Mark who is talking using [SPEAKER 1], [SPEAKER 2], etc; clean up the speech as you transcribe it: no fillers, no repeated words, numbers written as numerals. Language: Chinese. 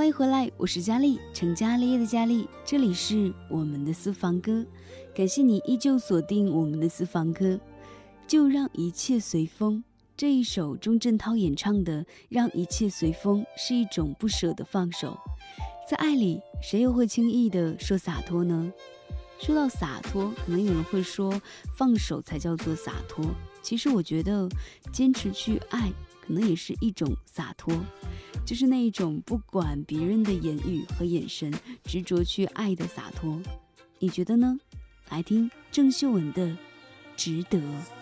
[SPEAKER 1] 迎回来，我是佳丽，成家立业的佳丽，这里是我们的私房歌，感谢你依旧锁定我们的私房歌。就让一切随风，这一首钟镇涛演唱的《让一切随风》是一种不舍的放手。在爱里，谁又会轻易的说洒脱呢？说到洒脱，可能有人会说放手才叫做洒脱。其实我觉得坚持去爱，可能也是一种洒脱，就是那一种不管别人的言语和眼神，执着去爱的洒脱。你觉得呢？来听郑秀文的《值得》。